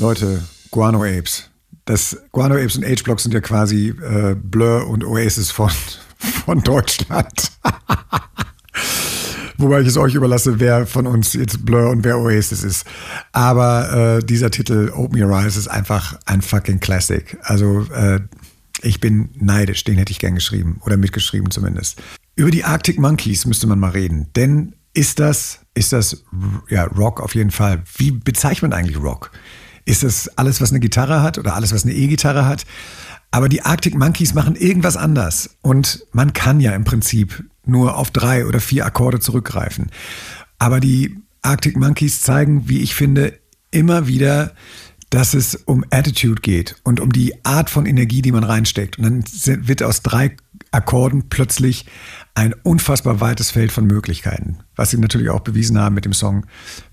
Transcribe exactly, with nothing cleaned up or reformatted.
Leute, Guano Apes. Das Guano Apes und H-Block sind ja quasi äh, Blur und Oasis von, von Deutschland. Wobei ich es euch überlasse, wer von uns jetzt Blur und wer Oasis ist. Aber äh, dieser Titel Open Your Eyes ist einfach ein fucking Classic. Also äh, ich bin neidisch, den hätte ich gern geschrieben oder mitgeschrieben zumindest. Über die Arctic Monkeys müsste man mal reden, denn ist das, ist das ja, Rock auf jeden Fall. Wie bezeichnet man eigentlich Rock? Ist das alles, was eine Gitarre hat oder alles, was eine E-Gitarre hat? Aber die Arctic Monkeys machen irgendwas anders und man kann ja im Prinzip nur auf drei oder vier Akkorde zurückgreifen. Aber die Arctic Monkeys zeigen, wie ich finde, immer wieder, dass es um Attitude geht und um die Art von Energie, die man reinsteckt. Und dann wird aus drei Akkorden plötzlich ein unfassbar weites Feld von Möglichkeiten, was sie natürlich auch bewiesen haben mit dem Song